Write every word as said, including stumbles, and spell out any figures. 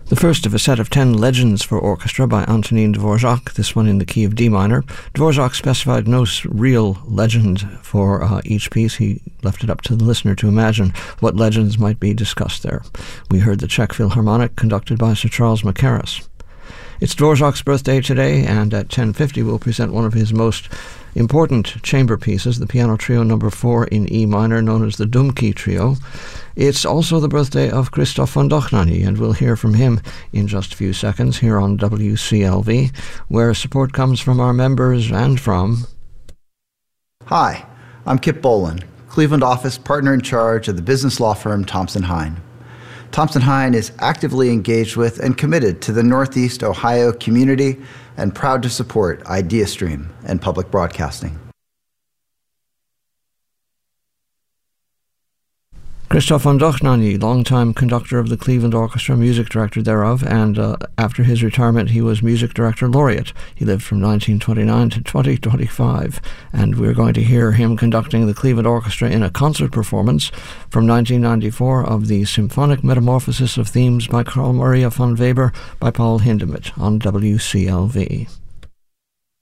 The first of a set of ten legends for orchestra by Antonin Dvorak, this one in the key of D minor. Dvorak specified no real legend for uh, each piece. He left it up to the listener to imagine what legends might be discussed there. We heard the Czech Philharmonic, conducted by Sir Charles Mackerras. It's Dvorak's birthday today, and at ten fifty we'll present one of his most important chamber pieces, the piano trio number four in E minor, known as the Dumki Trio. It's also the birthday of Christoph von Dohnanyi, and we'll hear from him in just a few seconds here on W C L V, where support comes from our members and from... Hi, I'm Kip Bolin, Cleveland office partner in charge of the business law firm Thompson Hine. Thompson Hine is actively engaged with and committed to the Northeast Ohio community and proud to support IdeaStream and public broadcasting. Christoph von Dohnanyi, longtime conductor of the Cleveland Orchestra, music director thereof, and uh, after his retirement he was music director laureate. He lived from nineteen twenty-nine to twenty twenty-five, and we're going to hear him conducting the Cleveland Orchestra in a concert performance from nineteen ninety-four of the Symphonic Metamorphosis of Themes by Carl Maria von Weber by Paul Hindemith on W C L V.